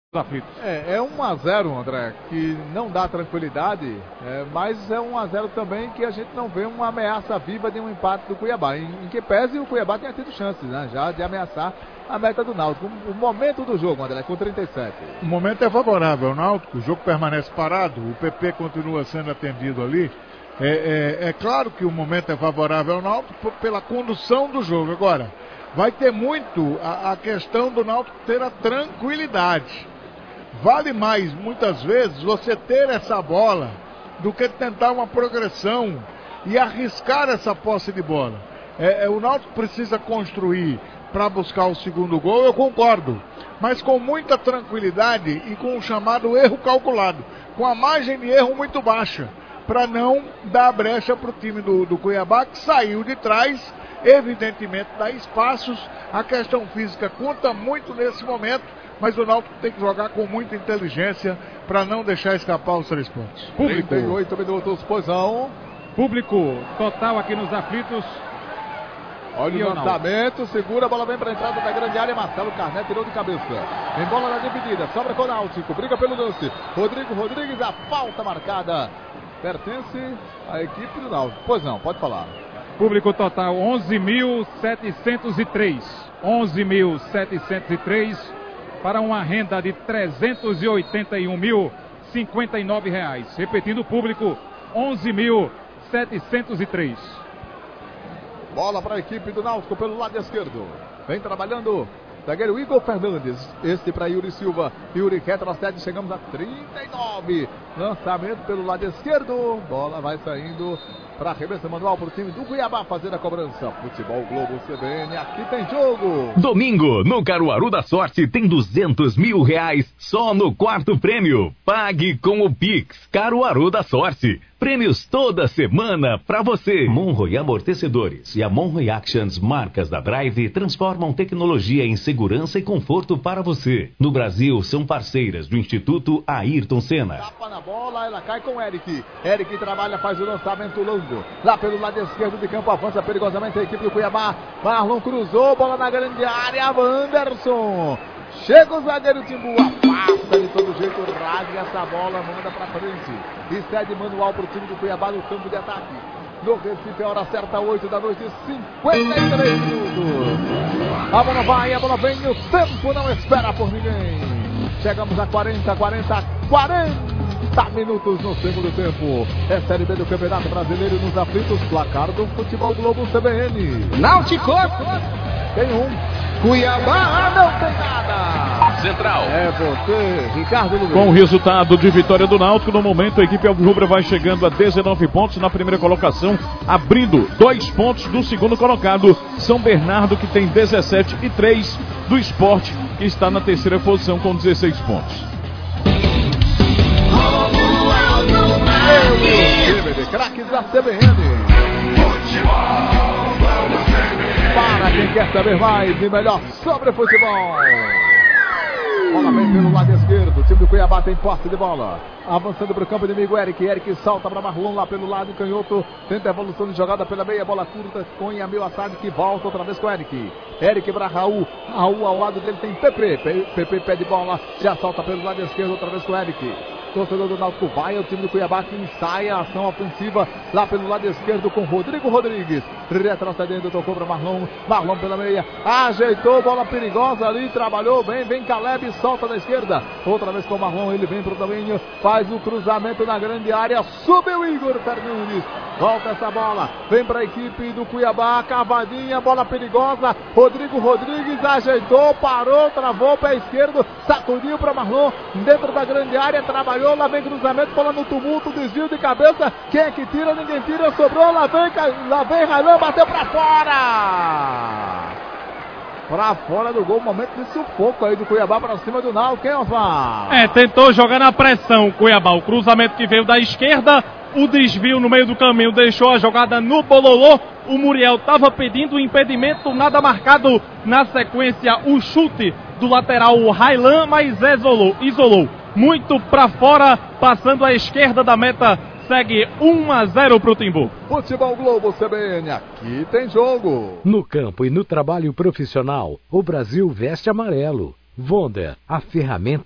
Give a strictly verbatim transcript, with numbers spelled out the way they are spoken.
aflitos. É, é um a zero, André, que não dá tranquilidade, é, mas é um a zero também que a gente não vê uma ameaça viva de um empate do Cuiabá. Em, em que pese o Cuiabá tenha tido chances, né, já de ameaçar a meta do Náutico. O momento do jogo, André, com trinta e sete. O momento é favorável ao Náutico, o jogo permanece parado, o P P continua sendo atendido ali. É, é, é claro que o momento é favorável ao Náutico pela condução do jogo. Agora, vai ter muito a, a questão do Náutico ter a tranquilidade. Vale mais, muitas vezes, você ter essa bola do que tentar uma progressão e arriscar essa posse de bola. É, é, o Náutico precisa construir para buscar o segundo gol, eu concordo, mas com muita tranquilidade e com o chamado erro calculado, com a margem de erro muito baixa, para não dar brecha para o time do, do Cuiabá, que saiu de trás, evidentemente dá espaços, a questão física conta muito nesse momento, mas o Náutico tem que jogar com muita inteligência para não deixar escapar os três pontos. Público. trinta e oito minutos, pois não. Público total aqui nos aflitos. Olha o lançamento, segura, a bola vem para a entrada da grande área, Marcelo Carné tirou de cabeça. Em bola na dividida, sobra com o Náutico, briga pelo lance. Rodrigo Rodrigues, a falta marcada. Pertence à equipe do Náutico. Pois não, pode falar. Público total onze mil setecentos e três. onze mil setecentos e três. Para uma renda de trezentos e oitenta e um mil e cinquenta e nove reais. Repetindo o público, onze mil setecentos e três. Bola para a equipe do Náutico pelo lado esquerdo. Vem trabalhando zagueiro Igor Fernandes. Este para Yuri Silva. Yuri retrocede, chegamos a trinta e nove. Lançamento pelo lado esquerdo. Bola vai saindo para arremesso manual para o time do Cuiabá fazer a cobrança. Futebol Globo C B N, aqui tem jogo. Domingo, no Caruaru da Sorte, tem duzentos mil reais só no quarto prêmio. Pague com o Pix Caruaru da Sorte. Prêmios toda semana pra você. Monroe Amortecedores e a Monroe Actions, marcas da Drive, transformam tecnologia em segurança e conforto para você. No Brasil, são parceiras do Instituto Ayrton Senna. Tapa na bola, ela cai com o Eric. Eric trabalha, faz o lançamento longo. Lá pelo lado esquerdo de campo, avança perigosamente a equipe do Cuiabá. Marlon cruzou, bola na grande área, Wanderson. Chega o zagueiro Timbu, afasta de todo jeito, rasga essa bola, manda pra frente. E cede manual pro time do Cuiabá no campo de ataque. No Recife, a hora certa, oito da noite, cinquenta e três minutos. A bola vai, a bola vem, o tempo não espera por ninguém. Chegamos a quarenta, quarenta, quarenta minutos no segundo tempo. É Série B do Campeonato Brasileiro nos aflitos, placar do Futebol Globo C B N. Náutico tem um. Cuiabá não tem nada. Central. É você, Ricardo Luiz. Com o resultado de vitória do Náutico, no momento a equipe alvirrubra vai chegando a dezenove pontos na primeira colocação, abrindo dois pontos do segundo colocado, São Bernardo, que tem dezessete, e três do Sport, que está na terceira posição com dezesseis pontos. Craques da C B N. Para quem quer saber mais e melhor sobre futebol. Bola vem pelo lado esquerdo. O time do Cuiabá tem posse de bola. Avançando para o campo inimigo, Eric. Eric salta para Marlon lá pelo lado canhoto. Tenta a evolução de jogada pela meia. Bola curta com Yamil Assad, que volta outra vez com Eric. Eric para Raul. Raul ao lado dele tem Pepe. Pepe pede bola. Já salta pelo lado esquerdo outra vez com Eric. Torcedor do Náutico vai ao time do Cuiabá, que ensaia a ação ofensiva lá pelo lado esquerdo com Rodrigo Rodrigues. Retrocedendo, tocou para Marlon. Marlon pela meia. Ajeitou, bola perigosa ali. Trabalhou bem. Vem Caleb, solta da esquerda. Outra vez com o Marlon, ele vem para o domínio. Faz o cruzamento na grande área. Subiu Igor Fernandes. Volta essa bola. Vem para a equipe do Cuiabá. Cavadinha, bola perigosa. Rodrigo Rodrigues ajeitou, parou, travou, pé esquerdo. Sacudiu para Marlon. Dentro da grande área, trabalhou. Lá vem cruzamento, bola no tumulto, desvio de cabeça. Quem é que tira? Ninguém tira, sobrou. Lá vem, lá vem Railan, bateu pra fora. Pra fora do gol, momento de sufoco aí do Cuiabá pra cima do Náutico. Quem, Osmar? É, tentou jogar na pressão o Cuiabá. O cruzamento que veio da esquerda, o desvio no meio do caminho deixou a jogada no bololô. O Muriel estava pedindo o impedimento, nada marcado. Na sequência, o chute do lateral Railan, mas isolou, isolou. Muito para fora, passando à esquerda da meta, segue um a zero para o Timbu. Futebol Globo C B N, aqui tem jogo. No campo e no trabalho profissional, o Brasil veste amarelo. Vonda, a ferramenta